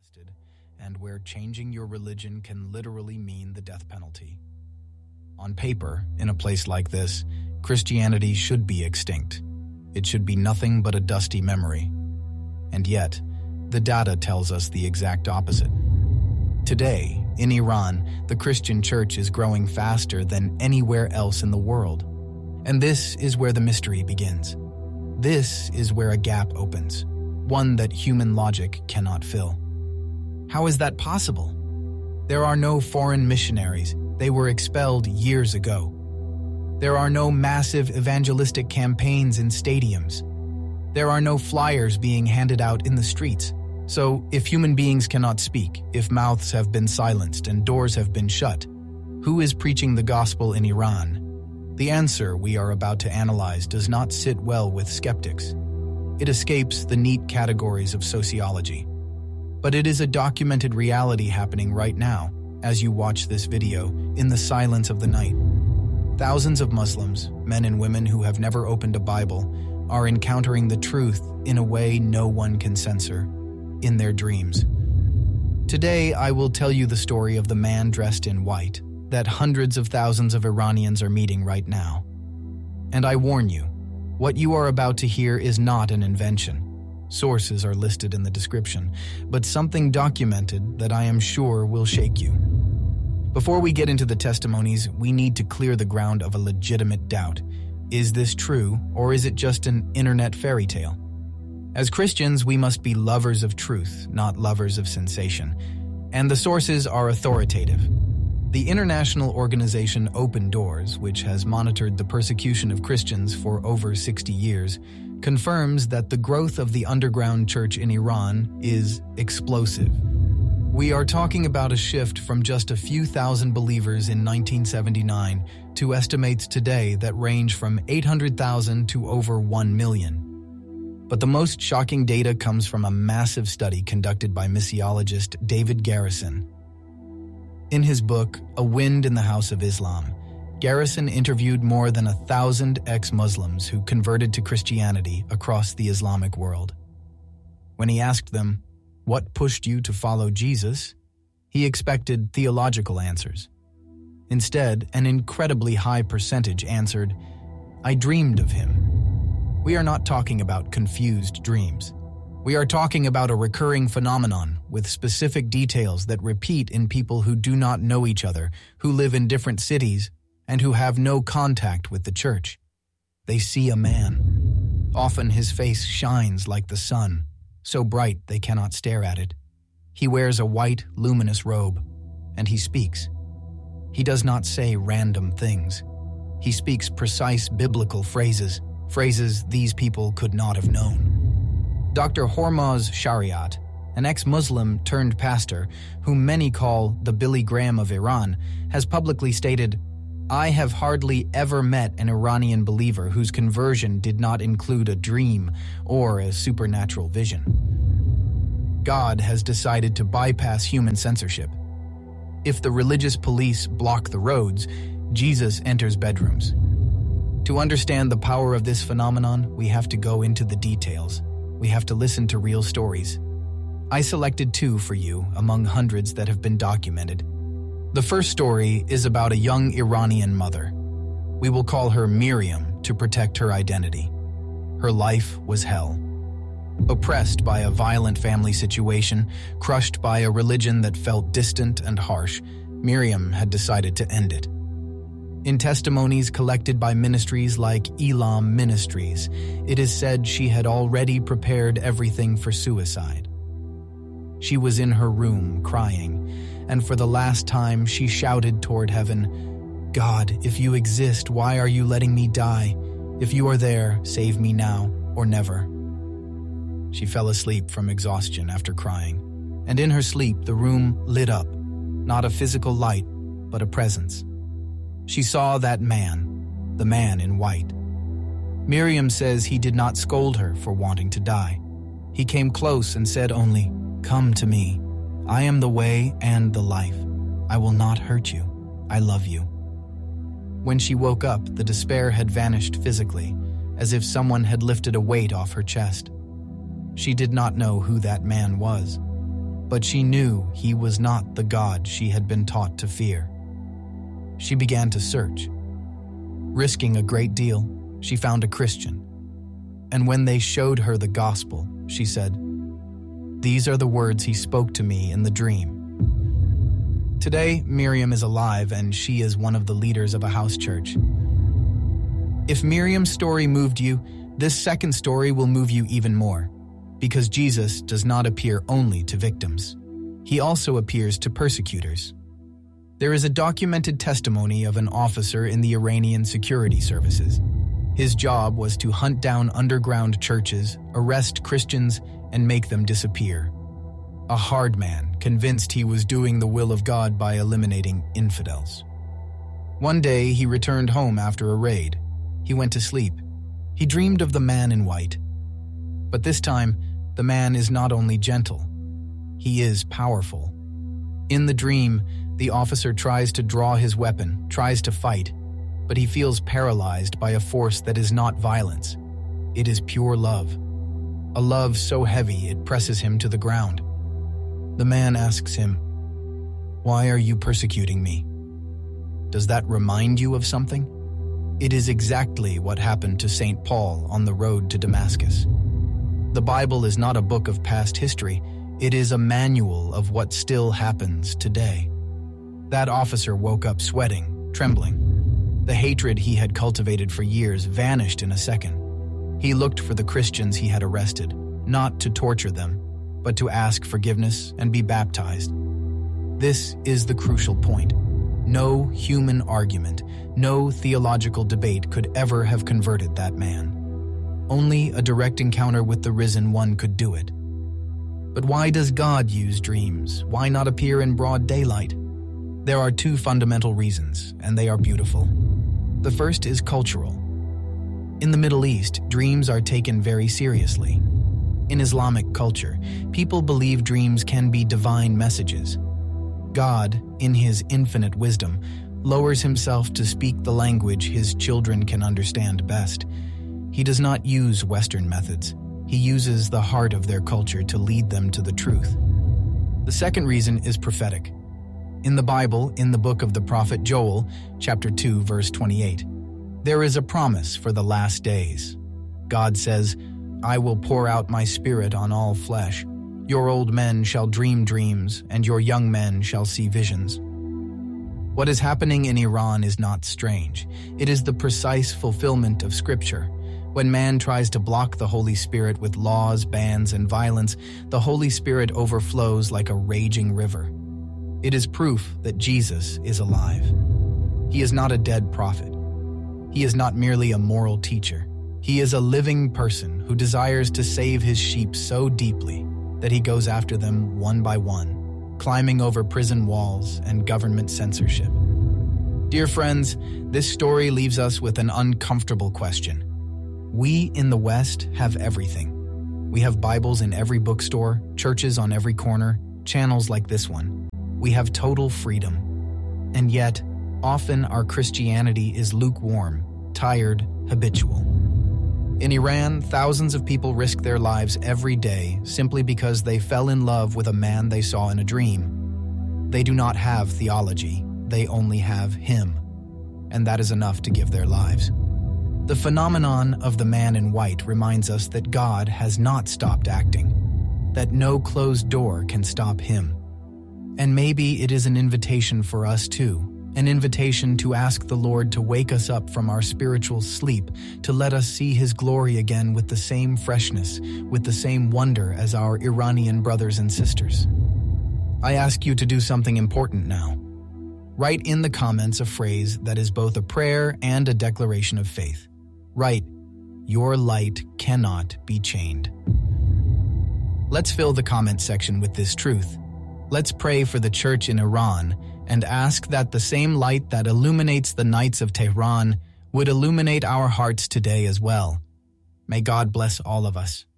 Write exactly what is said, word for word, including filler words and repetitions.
and where changing your religion can literally mean the death penalty. On paper, in a place like this, Christianity should be extinct. It should be nothing but a dusty memory. And yet, the data tells us the exact opposite. Today, in Iran, the Christian church is growing faster than anywhere else in the world. And this is where the mystery begins. This is where a gap opens, one that human logic cannot fill. How is that possible? There are no foreign missionaries. They were expelled years ago. There are no massive evangelistic campaigns in stadiums. There are no flyers being handed out in the streets. So, if human beings cannot speak, if mouths have been silenced and doors have been shut, who is preaching the gospel in Iran? The answer we are about to analyze does not sit well with skeptics. It escapes the neat categories of sociology. But it is a documented reality happening right now, as you watch this video, in the silence of the night. Thousands of Muslims, men and women who have never opened a Bible, are encountering the truth in a way no one can censor, in their dreams. Today, I will tell you the story of the man dressed in white that hundreds of thousands of Iranians are meeting right now. And I warn you, what you are about to hear is not an invention. Sources are listed in the description, but something documented that I am sure will shake you. Before we get into the testimonies, we need to clear the ground of a legitimate doubt. Is this true, or is it just an internet fairy tale? As Christians, we must be lovers of truth, not lovers of sensation. And the sources are authoritative. The international organization Open Doors, which has monitored the persecution of Christians for over sixty years, confirms that the growth of the underground church in Iran is explosive. We are talking about a shift from just a few thousand believers in nineteen seventy-nine to estimates today that range from eight hundred thousand to over one million. But the most shocking data comes from a massive study conducted by missiologist David Garrison. In his book, A Wind in the House of Islam, Garrison interviewed more than a thousand ex-Muslims who converted to Christianity across the Islamic world. When he asked them, "What pushed you to follow Jesus?" he expected theological answers. Instead, an incredibly high percentage answered, "I dreamed of him." We are not talking about confused dreams. We are talking about a recurring phenomenon with specific details that repeat in people who do not know each other, who live in different cities, and who have no contact with the church. They see a man. Often his face shines like the sun, so bright they cannot stare at it. He wears a white, luminous robe, and he speaks. He does not say random things. He speaks precise biblical phrases, phrases these people could not have known. Doctor Hormaz Shariat, an ex-Muslim turned pastor, whom many call the Billy Graham of Iran, has publicly stated, "I have hardly ever met an Iranian believer whose conversion did not include a dream or a supernatural vision." God has decided to bypass human censorship. If the religious police block the roads, Jesus enters bedrooms. To understand the power of this phenomenon, we have to go into the details. We have to listen to real stories. I selected two for you among hundreds that have been documented. The first story is about a young Iranian mother. We will call her Miriam to protect her identity. Her life was hell. Oppressed by a violent family situation, crushed by a religion that felt distant and harsh, Miriam had decided to end it. In testimonies collected by ministries like Elam Ministries, it is said she had already prepared everything for suicide. She was in her room crying, and for the last time she shouted toward heaven, "God, if you exist, why are you letting me die? If you are there, save me now or never." She fell asleep from exhaustion after crying, and in her sleep the room lit up, not a physical light, but a presence. She saw that man, the man in white. Miriam says he did not scold her for wanting to die. He came close and said only, "Come to me. I am the way and the life. I will not hurt you. I love you." When she woke up, the despair had vanished physically, as if someone had lifted a weight off her chest. She did not know who that man was. but she knew he was not the God she had been taught to fear. She began to search. Risking a great deal, she found a Christian. And when they showed her the gospel, she said, "These are the words he spoke to me in the dream." Today, Miriam is alive and she is one of the leaders of a house church. If Miriam's story moved you, this second story will move you even more, because Jesus does not appear only to victims. He also appears to persecutors. There is a documented testimony of an officer in the Iranian security services. His job was to hunt down underground churches, arrest Christians, and make them disappear. A hard man, convinced he was doing the will of God by eliminating infidels. One day, he returned home after a raid. He went to sleep. He dreamed of the man in white. But this time, the man is not only gentle, he is powerful. In the dream, the officer tries to draw his weapon, tries to fight, but he feels paralyzed by a force that is not violence. It is pure love. A love so heavy it presses him to the ground. The man asks him, "Why are you persecuting me?" Does that remind you of something? It is exactly what happened to Saint Paul on the road to Damascus. The Bible is not a book of past history. It is a manual of what still happens today. That officer woke up sweating, trembling. The hatred he had cultivated for years vanished in a second. He looked for the Christians he had arrested, not to torture them, but to ask forgiveness and be baptized. This is the crucial point. No human argument, no theological debate could ever have converted that man. Only a direct encounter with the risen one could do it. But why does God use dreams? Why not appear in broad daylight? There are two fundamental reasons, and they are beautiful. The first is cultural. In the Middle East, dreams are taken very seriously. In Islamic culture, people believe dreams can be divine messages. God, in his infinite wisdom, lowers himself to speak the language his children can understand best. He does not use Western methods. He uses the heart of their culture to lead them to the truth. The second reason is prophetic. In the Bible, in the book of the prophet Joel, chapter two, verse twenty-eight, there is a promise for the last days. God says, "I will pour out my spirit on all flesh. Your old men shall dream dreams, and your young men shall see visions." What is happening in Iran is not strange. It is the precise fulfillment of Scripture. When man tries to block the Holy Spirit with laws, bans, and violence, the Holy Spirit overflows like a raging river. It is proof that Jesus is alive. He is not a dead prophet. He is not merely a moral teacher. He is a living person who desires to save his sheep so deeply that he goes after them one by one, climbing over prison walls and government censorship. Dear friends, this story leaves us with an uncomfortable question. We in the West have everything. We have Bibles in every bookstore, churches on every corner, channels like this one. We have total freedom. And yet, often our Christianity is lukewarm, tired, habitual. In Iran, thousands of people risk their lives every day simply because they fell in love with a man they saw in a dream. They do not have theology, they only have him. And that is enough to give their lives. The phenomenon of the man in white reminds us that God has not stopped acting, that no closed door can stop him. And maybe it is an invitation for us too, an invitation to ask the Lord to wake us up from our spiritual sleep, to let us see his glory again with the same freshness, with the same wonder as our Iranian brothers and sisters. I ask you to do something important now. Write in the comments a phrase that is both a prayer and a declaration of faith. Write, "Your light cannot be chained." Let's fill the comment section with this truth. Let's pray for the church in Iran and ask that the same light that illuminates the nights of Tehran would illuminate our hearts today as well. May God bless all of us.